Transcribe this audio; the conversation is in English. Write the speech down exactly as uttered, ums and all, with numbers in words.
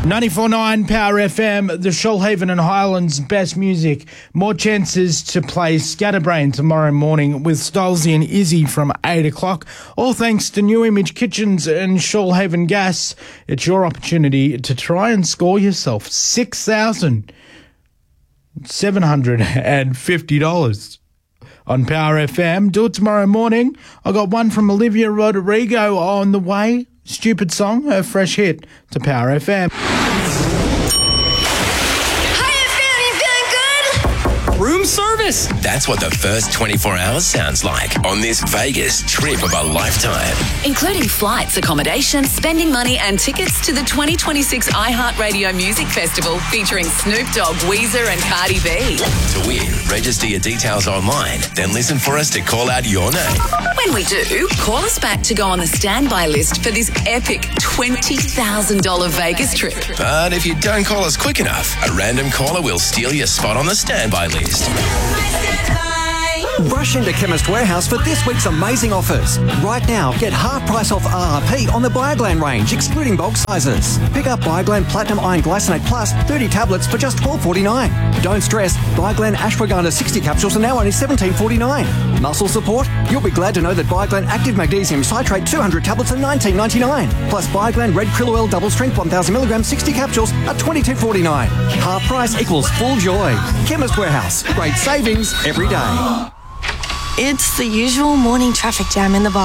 ninety-four point nine Power F M, the Shoalhaven and Highlands best music. More chances to play Scatterbrain tomorrow morning with Stolzy and Izzy from eight o'clock. All thanks to New Image Kitchens and Shoalhaven Gas. It's your opportunity to try and score yourself six thousand seven hundred fifty dollars on Power F M. Do it tomorrow morning. I got one from Olivia Rodrigo on the way. Stupid Song, her fresh hit to Power F M. Room service. That's what the first twenty-four hours sounds like on this Vegas trip of a lifetime. Including flights, accommodation, spending money and tickets to the twenty twenty-six iHeartRadio Music Festival featuring Snoop Dogg, Weezer and Cardi B. To win, register your details online, then listen for us to call out your name. When we do, call us back to go on the standby list for this epic twenty thousand dollars Vegas trip. But if you don't call us quick enough, a random caller will steal your spot on the standby list. Rush into Chemist Warehouse for this week's amazing offers. Right now, get half price off R R P on the Bioglan range, excluding bulk sizes. Pick up Bioglan Platinum Iron Glycinate Plus thirty tablets for just twelve forty-nine. Don't stress, Bioglan Ashwagandha sixty capsules are now only seventeen forty-nine. Muscle support? You'll be glad to know that Bioglan Active Magnesium Citrate two hundred tablets are nineteen ninety-nine. Plus Bioglan Red Krill Oil Double Strength one thousand milligrams sixty capsules are twenty-two forty-nine. Half price equals full joy. Chemist Warehouse. Great savings every day. It's the usual morning traffic jam in the bar.